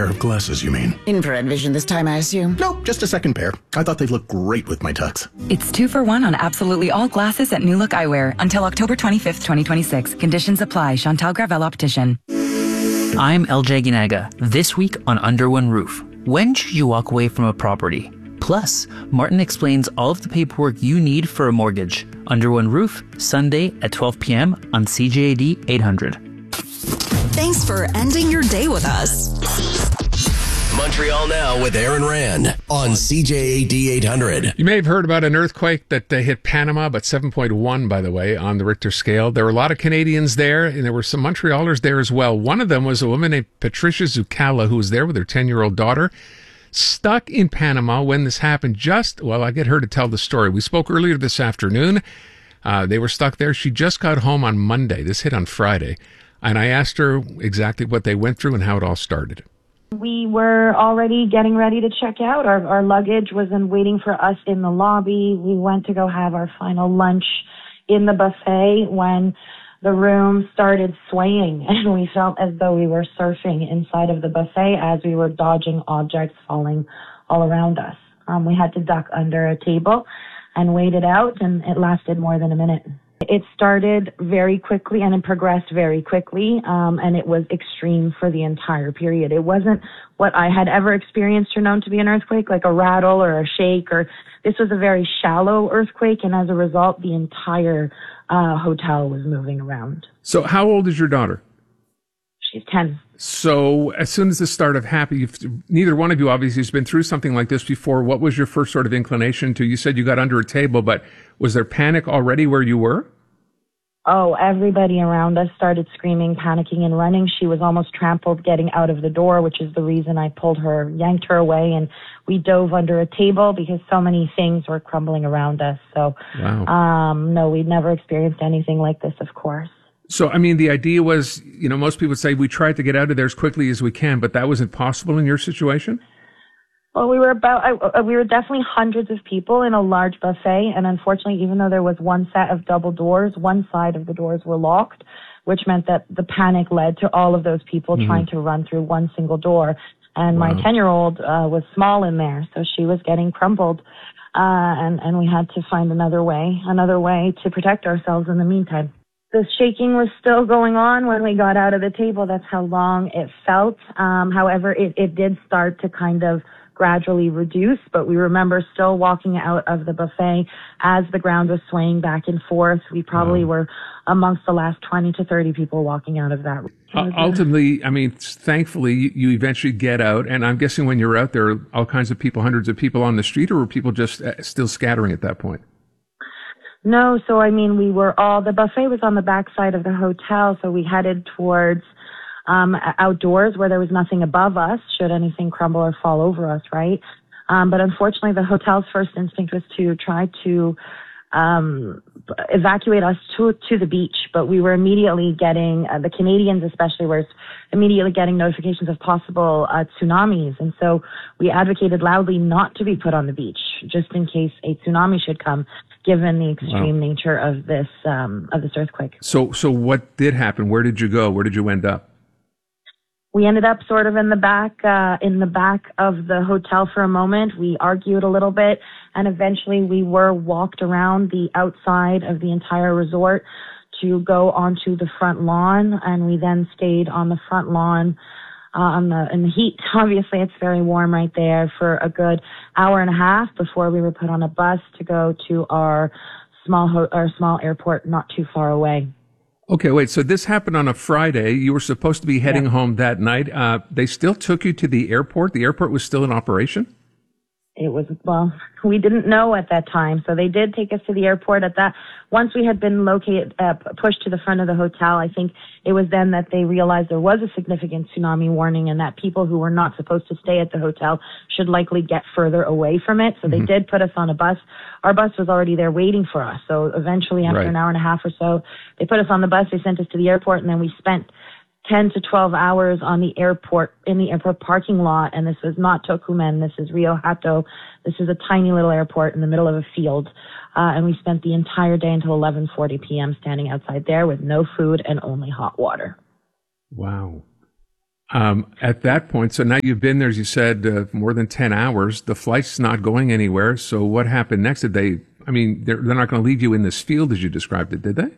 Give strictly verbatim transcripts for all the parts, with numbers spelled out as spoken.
pair of glasses, you mean? Infrared vision this time, I assume? Nope, just a second pair. I thought they'd look great with my tux. It's two for one on absolutely all glasses at New Look Eyewear until October twenty-fifth, twenty twenty-six. Conditions apply. Chantal Gravel Optician. I'm L J Ginaga. This week on Under One Roof. When should you walk away from a property? Plus, Martin explains all of the paperwork you need for a mortgage. Under One Roof, Sunday at twelve p.m. on C J A D eight hundred. Thanks for ending your day with us. Montreal Now with Aaron Rand on C J A D eight hundred. You may have heard about an earthquake that uh, hit Panama, but seven point one, by the way, on the Richter scale. There were a lot of Canadians there, and there were some Montrealers there as well. One of them was a woman named Patricia Zucala, who was there with her ten-year-old daughter, stuck in Panama when this happened. Just, well, I get her to tell the story. We spoke earlier this afternoon. Uh, they were stuck there. She just got home on Monday. This hit on Friday. And I asked her exactly what they went through and how it all started. We were already getting ready to check out. Our, our luggage was in waiting for us in the lobby. We went to go have our final lunch in the buffet when the room started swaying, and we felt as though we were surfing inside of the buffet as we were dodging objects falling all around us. Um, we had to duck under a table and wait it out, and it lasted more than a minute. It started very quickly and it progressed very quickly, um, and it was extreme for the entire period. It wasn't what I had ever experienced or known to be an earthquake, like a rattle or a shake, or this was a very shallow earthquake, and as a result, the entire uh, hotel was moving around. So how old is your daughter? She's ten. So as soon as this started happening, you've, neither one of you obviously has been through something like this before. What was your first sort of inclination to, you said you got under a table, but was there panic already where you were? Oh, everybody around us started screaming, panicking, and running. She was almost trampled getting out of the door, which is the reason I pulled her, yanked her away, and we dove under a table because so many things were crumbling around us. So, wow. um, no, we'd never experienced anything like this, of course. So, I mean, the idea was, you know, most people say we tried to get out of there as quickly as we can, but that wasn't possible in your situation? Well, we were about, uh, we were definitely hundreds of people in a large buffet. And unfortunately, even though there was one set of double doors, one side of the doors were locked, which meant that the panic led to all of those people mm-hmm. trying to run through one single door. And wow. my ten-year-old uh, was small in there, so she was getting crumpled. Uh, and, and we had to find another way, another way to protect ourselves in the meantime. The shaking was still going on when we got out of the table. That's how long it felt. Um, however, it, it did start to kind of gradually reduce, but we remember still walking out of the buffet as the ground was swaying back and forth. We probably wow. were amongst the last twenty to thirty people walking out of that. Uh, ultimately, I mean, thankfully, you, you eventually get out, and I'm guessing when you're out there, all kinds of people, hundreds of people on the street, or were people just uh, still scattering at that point? No, so I mean, we were all, the buffet was on the back side of the hotel, so we headed towards um outdoors where there was nothing above us, should anything crumble or fall over us, right? Um, but unfortunately, the hotel's first instinct was to try to um evacuate us to to the beach, but we were immediately getting, uh, the Canadians especially were immediately getting notifications of possible uh, tsunamis, and so we advocated loudly not to be put on the beach, just in case a tsunami should come, given the extreme wow. nature of this um of this earthquake. So, so what did happen? Where did you go? Where did you end up? We ended up sort of in the back, uh, in the back of the hotel for a moment. We argued a little bit, and eventually we were walked around the outside of the entire resort to go onto the front lawn, and we then stayed on the front lawn, uh, on the, in the heat. Obviously, it's very warm right there for a good hour and a half before we were put on a bus to go to our small, ho- our small airport not too far away. Okay, wait, so this happened on a Friday. You were supposed to be heading yeah. home that night. Uh, they still took you to the airport? The airport was still in operation? It was, well, we didn't know at that time. So they did take us to the airport at that. Once we had been located, uh, pushed to the front of the hotel, I think it was then that they realized there was a significant tsunami warning and that people who were not supposed to stay at the hotel should likely get further away from it. So mm-hmm. they did put us on a bus. Our bus was already there waiting for us. So eventually, after right. an hour and a half or so, they put us on the bus. They sent us to the airport, and then we spent ten to twelve hours on the airport, in the airport parking lot. And this was not Tocumen. This is Rio Hato. This is a tiny little airport in the middle of a field. Uh, and we spent the entire day until eleven forty p.m. standing outside there with no food and only hot water. Wow. Um, at that point, so now you've been there, as you said, uh, more than ten hours. The flight's not going anywhere. So what happened next? Did they, I mean, they're, they're not going to leave you in this field as you described it, did they?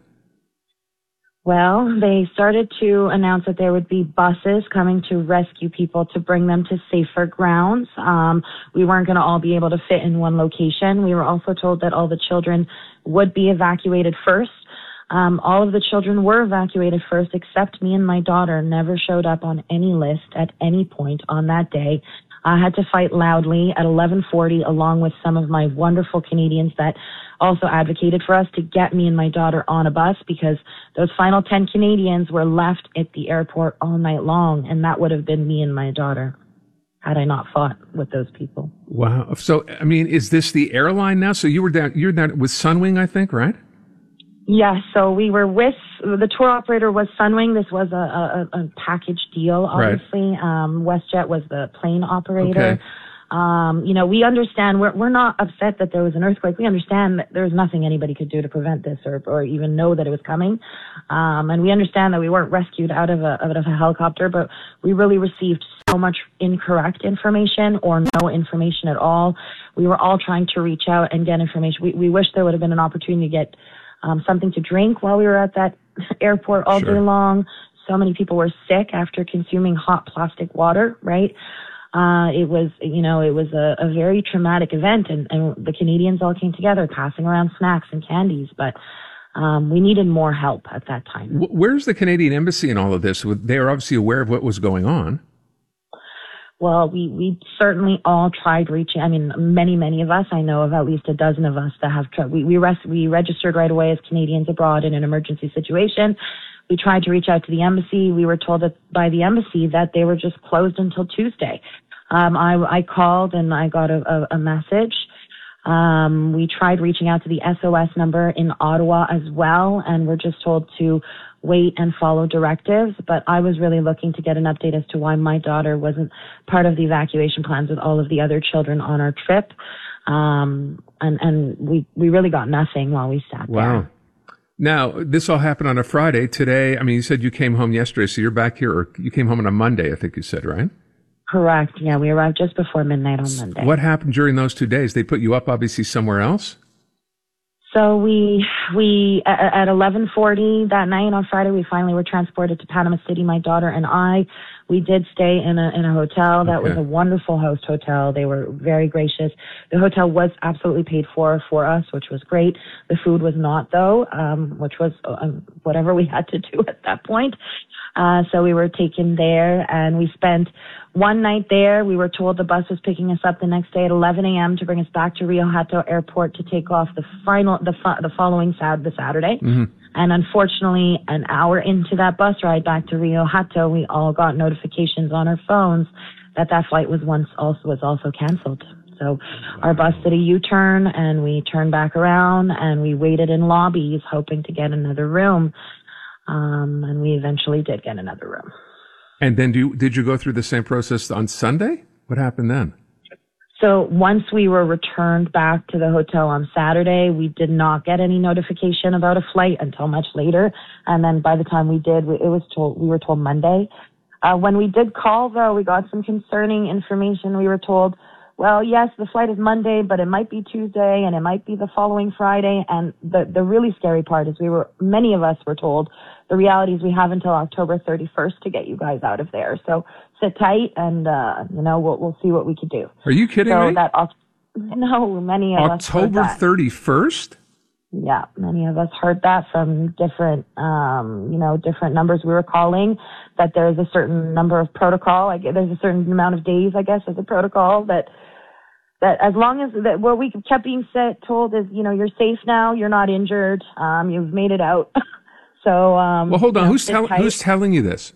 Well, they started to announce that there would be buses coming to rescue people to bring them to safer grounds. Um, we weren't going to all be able to fit in one location. We were also told that all the children would be evacuated first. Um, all of the children were evacuated first, except me and my daughter never showed up on any list at any point on that day. I had to fight loudly at eleven forty along with some of my wonderful Canadians that also advocated for us to get me and my daughter on a bus, because those final ten Canadians were left at the airport all night long, and that would have been me and my daughter had I not fought with those people. Wow. So, I mean, is this the airline now? So you were down, you're down with Sunwing, I think, right? Yes, so we were with, the tour operator was Sunwing. This was a, a, a package deal, obviously. Right. Um, WestJet was the plane operator. Okay. Um, you know, we understand, we're, we're not upset that there was an earthquake. We understand that there was nothing anybody could do to prevent this or, or even know that it was coming. Um, and we understand that we weren't rescued out of a, out of a helicopter, but we really received so much incorrect information or no information at all. We were all trying to reach out and get information. We, we wish there would have been an opportunity to get Um, something to drink while we were at that airport all Sure. day long. So many people were sick after consuming hot plastic water, right? Uh, it was, you know, it was a, a very traumatic event, and, and the Canadians all came together passing around snacks and candies, but um, we needed more help at that time. Where's the Canadian Embassy in all of this? They are obviously aware of what was going on. Well, we, we certainly all tried reaching, I mean, many, many of us, I know of at least a dozen of us that have tried, we, we, rest, we registered right away as Canadians abroad in an emergency situation. We tried to reach out to the embassy. We were told that by the embassy that they were just closed until Tuesday. Um, I, I called and I got a, a, a message. Um, we tried reaching out to the S O S number in Ottawa as well, and we're just told to wait and follow directives. But I was really looking to get an update as to why my daughter wasn't part of the evacuation plans with all of the other children on our trip. Um, and, and we, we really got nothing while we sat there. Wow. Now, this all happened on a Friday. Today, I mean, you said you came home yesterday, so you're back here, or you came home on a Monday, I think you said, right? Correct. Yeah, we arrived just before midnight on Monday. What happened during those two days? They put you up, obviously, somewhere else? So we, we, at eleven forty that night on Friday, we finally were transported to Panama City, my daughter and I. We did stay in a, in a hotel. That Okay. was a wonderful host hotel. They were very gracious. The hotel was absolutely paid for for us, which was great. The food was not though, um, which was um, whatever we had to do at that point. Uh, so we were taken there and we spent one night there. We were told the bus was picking us up the next day at eleven a.m. to bring us back to Rio Hato Airport to take off the final, the, the following Sat, the Saturday. Mm-hmm. And unfortunately, an hour into that bus ride back to Rio Hato, we all got notifications on our phones that that flight was once also was also canceled. So our bus did a U-turn and we turned back around and we waited in lobbies hoping to get another room. Um, and we eventually did get another room. And then do you, did you go through the same process on Sunday? What happened then? So once we were returned back to the hotel on Saturday, we did not get any notification about a flight until much later. And then by the time we did, it was told, we were told Monday. Uh, when we did call though, we got some concerning information. We were told, well, yes, the flight is Monday, but it might be Tuesday and it might be the following Friday. And the, the really scary part is we were, many of us were told the reality is we have until October thirty-first to get you gust out of there. So sit tight and, uh, you know, we'll, we'll see what we could do. Are you kidding so me? That, no, many of us heard October that. thirty-first? Yeah, many of us heard that from different, um, you know, different numbers we were calling, that there's a certain number of protocol, like there's a certain amount of days, I guess, as a protocol that, that as long as, that what we kept being said, told is, you know, you're safe now, you're not injured, um, you've made it out. so, um. Well, hold on. You know, Who's, tell, who's telling you this?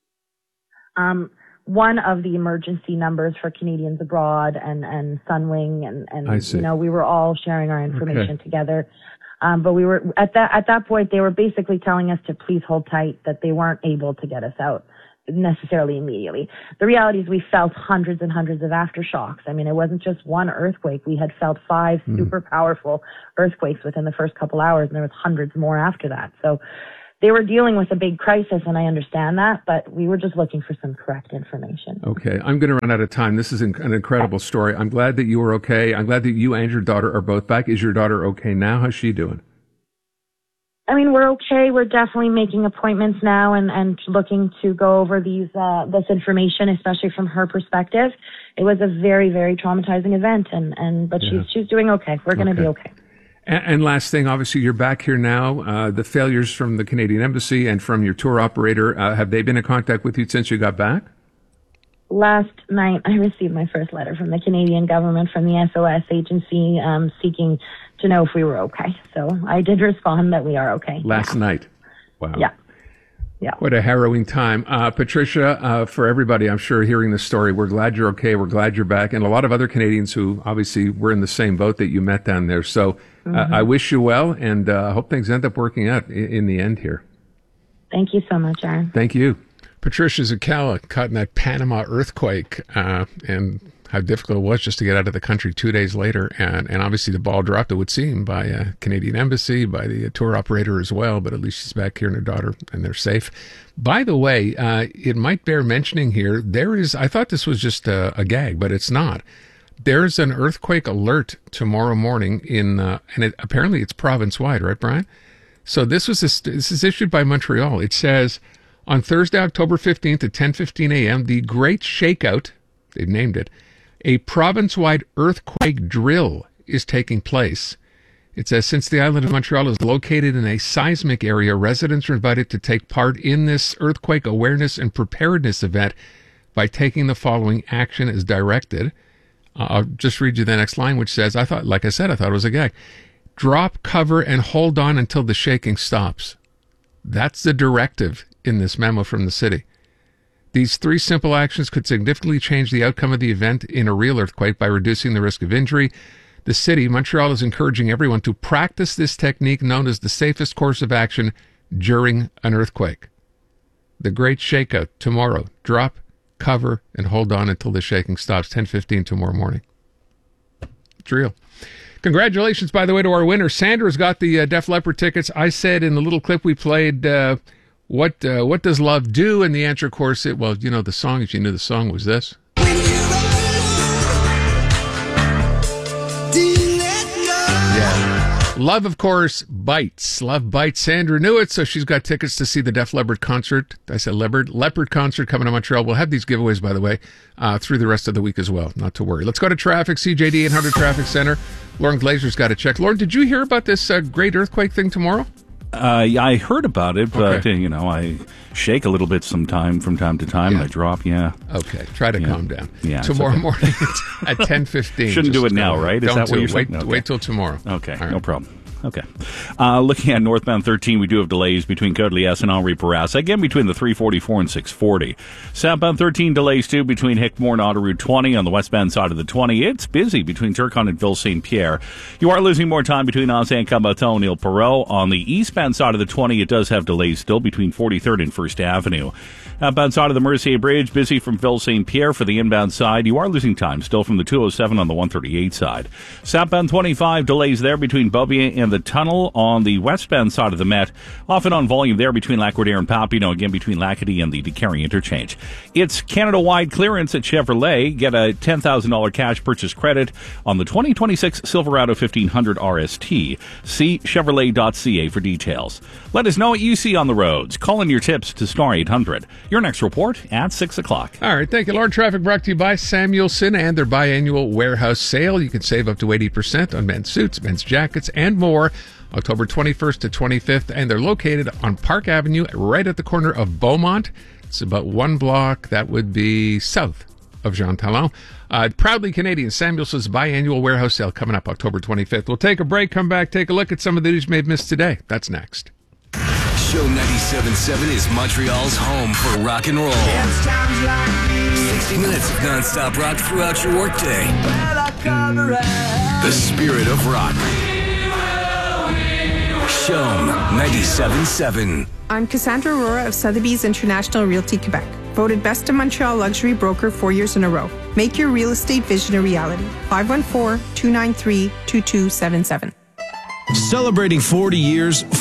Um, one of the emergency numbers for Canadians abroad and, and Sunwing and, I and, see. you know, we were all sharing our information Okay. together. Um, but we were at that, at that point, they were basically telling us to please hold tight, that they weren't able to get us out necessarily immediately. The reality is we felt hundreds and hundreds of aftershocks. I mean, it wasn't just one earthquake. We had felt five Mm. super powerful earthquakes within the first couple hours, and there was hundreds more after that. So they were dealing with a big crisis, and I understand that, but we were just looking for some correct information. Okay, I'm going to run out of time. This is an incredible story. I'm glad that you were okay. I'm glad that you and your daughter are both back. Is your daughter okay now? How's she doing? I mean, we're okay. We're definitely making appointments now and, and looking to go over these uh, this information, especially from her perspective. It was a very, very traumatizing event, and, and but yeah. she's she's doing okay. We're going to okay. be okay. And, and last thing, obviously, you're back here now. Uh, the failures from the Canadian Embassy and from your tour operator, uh, have they been in contact with you since you got back? Last night, I received my first letter from the Canadian government, from the S O S agency, um, seeking to know if we were okay. So I did respond that we are okay. Last yeah. night. Wow. Yeah. Yeah. What a harrowing time. Uh, Patricia, uh, for everybody, I'm sure, hearing this story, we're glad you're okay. We're glad you're back. And a lot of other Canadians who obviously were in the same boat that you met down there. So uh, mm-hmm. I wish you well, and I uh, hope things end up working out in, in the end here. Thank you so much, Aaron. Thank you. Patricia Zuccala caught in that Panama earthquake, uh, and how difficult it was just to get out of the country two days later. And, and obviously the ball dropped, it would seem, by a Canadian Embassy, by the uh, tour operator as well. But at least she's back here and her daughter, and they're safe. By the way, uh, it might bear mentioning here, there is, I thought this was just a, a gag, but it's not. There's an earthquake alert tomorrow morning in, uh, and it, apparently it's province-wide, right, Brian? So this was a, this is issued by Montreal. It says, on Thursday, October fifteenth at ten fifteen a.m., the Great Shakeout, they've named it, a province-wide earthquake drill is taking place. It says, since the island of Montreal is located in a seismic area, residents are invited to take part in this earthquake awareness and preparedness event by taking the following action as directed. Uh, I'll just read you the next line, which says, I thought, like I said, I thought it was a gag. Drop, cover, and hold on until the shaking stops. That's the directive in this memo from the city. These three simple actions could significantly change the outcome of the event in a real earthquake by reducing the risk of injury. The city, Montreal, is encouraging everyone to practice this technique known as the safest course of action during an earthquake. The Great Shakeout tomorrow. Drop, cover, and hold on until the shaking stops. ten fifteen tomorrow morning. It's real. Congratulations, by the way, to our winner. Sandra's got the uh, Def Leppard tickets. I said in the little clip we played, uh, what uh, what does love do? And the answer, of course, it, well, you know, the song, if you knew the song, was this. Yeah. Love, of course, bites. Love bites. Sandra knew it, so she's got tickets to see the Def Leppard concert. I said Leopard. Leopard concert coming to Montreal. We'll have these giveaways, by the way, uh, through the rest of the week as well. Not to worry. Let's go to traffic. C J D eight hundred Traffic Center. Lauren Glazer's got to check. Lauren, did you hear about this uh, great earthquake thing tomorrow? Uh, yeah, I heard about it, but, okay. uh, you know, I shake a little bit sometime from time to time, yeah. and I drop, yeah. Okay, try to yeah. calm down. Yeah, tomorrow okay. morning at ten fifteen. Shouldn't do it now, go. right? Is Don't that what you're wait, saying? Okay. Wait till tomorrow. Okay, right. no problem. Okay. Uh, looking at northbound thirteen, we do have delays between Côte-Liesse and Henri Bourassa. Again, between the three forty-four and six forty. Southbound thirteen delays, too, between Hickmore and Autoroute twenty. On the westbound side of the twenty, it's busy between Turcotte and Ville-Saint-Pierre. You are losing more time between Anse-Saint-Cambaton and Ile-Perrot. On the eastbound side of the twenty, it does have delays still between forty-third and first Avenue. Outbound side of the Mercier Bridge, busy from Ville-Saint-Pierre. For the inbound side, you are losing time still from the two oh seven on the one thirty-eight side. Southbound twenty-five, delays there between Beaubien and the tunnel. On the westbound side of the Met, often on volume there between Lac-Rodier and Papineau, again between Lacadie and the DeCarry interchange. It's Canada-wide clearance at Chevrolet. Get a ten thousand dollars cash purchase credit on the twenty twenty-six Silverado fifteen hundred R S T. See Chevrolet dot C A for details. Let us know what you see on the roads. Call in your tips to Star eight hundred. Your next report at six o'clock. All right, thank you. Lord Traffic brought to you by Samuelson and their biannual warehouse sale. You can save up to eighty percent on men's suits, men's jackets, and more. October twenty-first to twenty-fifth, and they're located on Park Avenue, right at the corner of Beaumont. It's about one block. That would be south of Jean Talon. Uh, proudly Canadian, Samuelson's biannual warehouse sale coming up October twenty-fifth. We'll take a break, come back, take a look at some of the news you may have missed today. That's next. Show ninety-seven point seven is Montreal's home for rock and roll. sixty minutes of non-stop rock throughout your workday. The spirit of rock. Show ninety-seven point seven. I'm Cassandra Aurora of Sotheby's International Realty Quebec. Voted Best of Montreal Luxury Broker four years in a row. Make your real estate vision a reality. five one four, two nine three, two two seven seven. Celebrating forty years,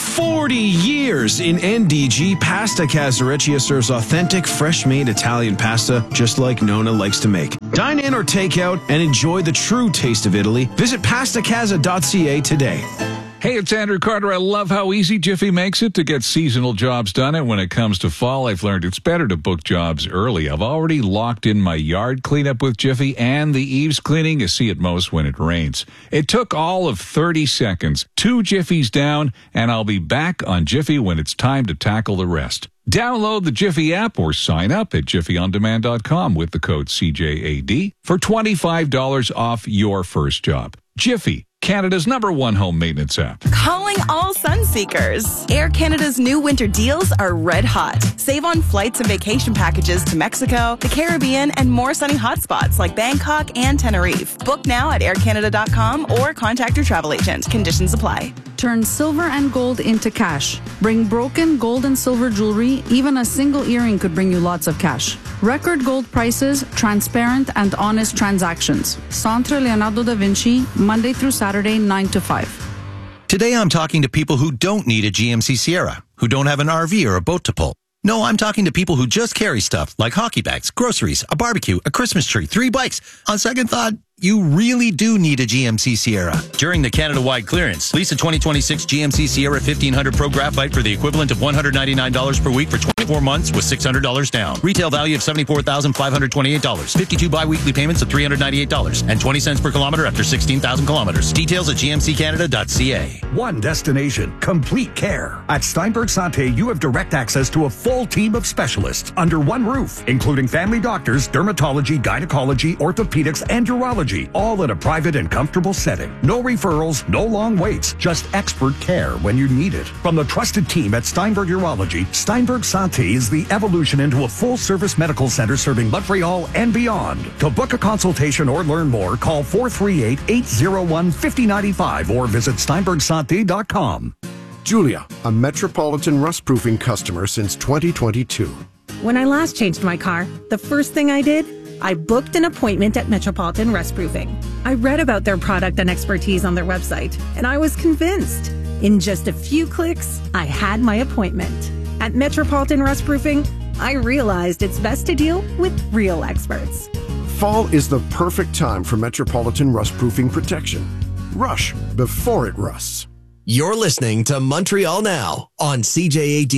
forty years in N D G, Pasta Casareccia serves authentic, fresh-made Italian pasta just like Nona likes to make. Dine in or take out and enjoy the true taste of Italy. Visit pasta casa dot c a today. Hey, it's Andrew Carter. I love how easy Jiffy makes it to get seasonal jobs done. And when it comes to fall, I've learned it's better to book jobs early. I've already locked in my yard cleanup with Jiffy and the eaves cleaning you see at most when it rains. It took all of thirty seconds, two Jiffies down, and I'll be back on Jiffy when it's time to tackle the rest. Download the Jiffy app or sign up at jiffy on demand dot com with the code C J A D for twenty-five dollars off your first job. Jiffy, Canada's number one home maintenance app. Calling all sun seekers. Air Canada's new winter deals are red hot. Save on flights and vacation packages to Mexico, the Caribbean, and more sunny hotspots like Bangkok and Tenerife. Book now at air canada dot com or contact your travel agent. Conditions apply. Turn silver and gold into cash. Bring broken gold and silver jewelry. Even a single earring could bring you lots of cash. Record gold prices, transparent and honest transactions. Centre Leonardo da Vinci, Monday through Saturday, nine to five. Today I'm talking to people who don't need a G M C Sierra, who don't have an R V or a boat to pull. No, I'm talking to people who just carry stuff like hockey bags, groceries, a barbecue, a Christmas tree, three bikes. On second thought, you really do need a G M C Sierra. During the Canada-wide clearance, lease a twenty twenty-six G M C Sierra fifteen hundred Pro Graphite for the equivalent of one hundred ninety-nine dollars per week for twenty-four months with six hundred dollars down. Retail value of seventy-four thousand five hundred twenty-eight dollars. fifty-two bi-weekly payments of three hundred ninety-eight dollars and twenty cents per kilometer after sixteen thousand kilometers. Details at g m c canada dot c a. One destination, complete care. At Steinberg Santé, you have direct access to a full team of specialists under one roof, including family doctors, dermatology, gynecology, orthopedics, and urology, all in a private and comfortable setting. No referrals, no long waits, just expert care when you need it. From the trusted team at Steinberg Urology, Steinberg Santé is the evolution into a full-service medical center serving Montreal and beyond. To book a consultation or learn more, call four three eight, eight zero one, five zero nine five or visit steinberg santé dot com. Julia, a Metropolitan rust-proofing customer since twenty twenty-two. When I last changed my car, the first thing I did, I booked an appointment at Metropolitan Rust Proofing. I read about their product and expertise on their website, and I was convinced. In just a few clicks, I had my appointment. At Metropolitan Rust Proofing, I realized it's best to deal with real experts. Fall is the perfect time for Metropolitan rust-proofing protection. Rush before it rusts. You're listening to Montreal Now on C J A D.